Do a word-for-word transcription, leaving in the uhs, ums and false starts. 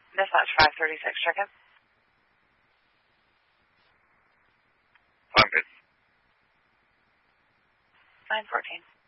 Dispatch five thirty-six, check-in. I'm good. nine fourteen.